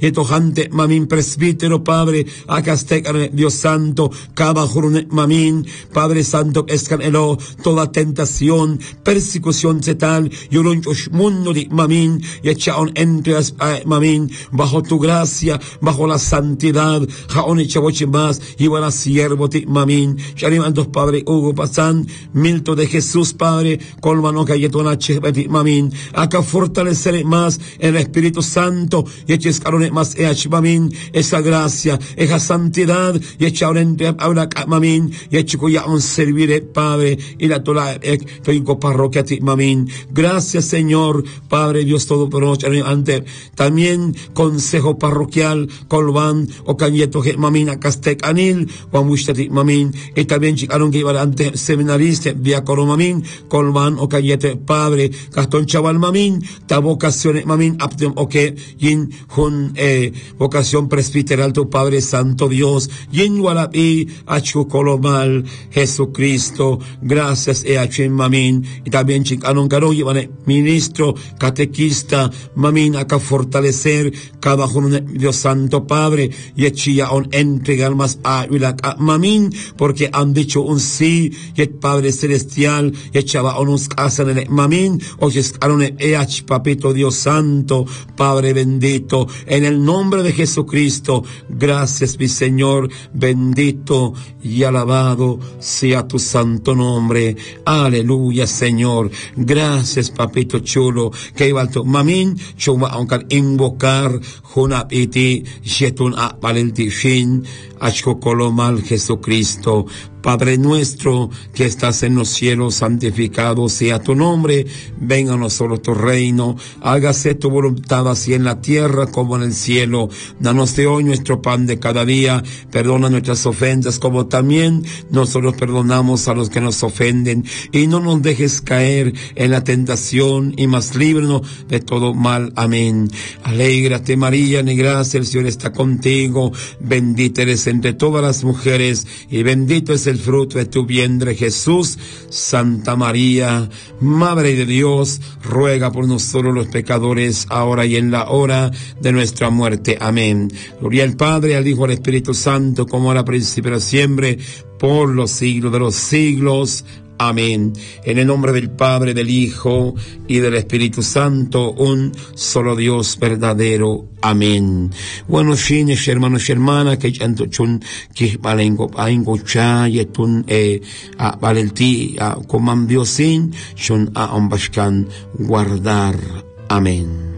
etojante, mamín, presbítero, Padre, acastecane, Dios Santo, cada jurune, mamín, Padre Santo, escanelo, toda tentación, persecución zetal, yurunchosh mundo di mamín, y echaon entres, mamín, bajo tu gracia, bajo la santidad, jaon y chavoche más, y van a siervo ti, mamín, sharimantos, Padre, Hugo Pazán, Milto de Jesús, Padre, colmano galletona, cheveti, mamín, acá fortalecer más el Espíritu Santo, y eches carone más, mamín, esa gracia, esa santidad, y echaon entre, ahora, mamín, y echico ya un servire, Padre, y la tola, toico parroquia ti, mamín, gracias, Señor, Padre, Dios Todopoderoso, ante, también, consejo parroquial, colvan, o cañeto, mamín, acastec, anil, guamushti, mamín, y también chicaron que iban ante seminarista, diácono, mamín, colvan, o cañete, Padre, Gastón Chaval, mamín, ta vocación, mamín, aptem, o que, yin, jun, vocación presbiteral, tu Padre Santo Dios, yin, guarapi, achu, colomal, Jesucristo, gracias, achim, mamín, y también chicaron, caro, llevan, ministro, catequista, mamín, acá fortalecer, cada jun, Dios Santo, Padre, y echilla, on, entregar más a, mamín, porque han dicho un sí, y el Padre Celestial, y echaba, on, uns casan, mamín, oyes, arone, each, papito, Dios Santo, Padre bendito, en el nombre de Jesucristo, gracias, mi Señor, bendito y alabado sea tu santo nombre, aleluya, Señor, gracias, papito chulo, que iba alto, mamín, chuma, aunque invocar, juna iti, jetun a valenti shin, achko colomal Jesucristo, Padre nuestro que estás en los cielos, santificado sea tu nombre, venga a nosotros tu reino, hágase tu voluntad así en la tierra como en el cielo, danos de hoy nuestro pan de cada día, perdona nuestras ofensas como también nosotros perdonamos a los que nos ofenden, y no nos dejes caer en la tentación, y más líbranos de todo mal, amén. Alégrate María, ni gracia, el Señor está contigo, bendita eres entre todas las mujeres, y bendito es el fruto de tu vientre, Jesús. Santa María, Madre de Dios, ruega por nosotros los pecadores, ahora y en la hora de nuestra muerte. Amén. Gloria al Padre, al Hijo, al Espíritu Santo, como ahora, principio, siempre, por los siglos de los siglos. Amén. En el nombre del Padre, del Hijo y del Espíritu Santo, un solo Dios verdadero. Amén. Bueno, shines, hermanos y hermanas, que chanto chun, que valengo, aingo cha, yetun, a valenti, a comambiosin, chun a ambashkan guardar. Amén.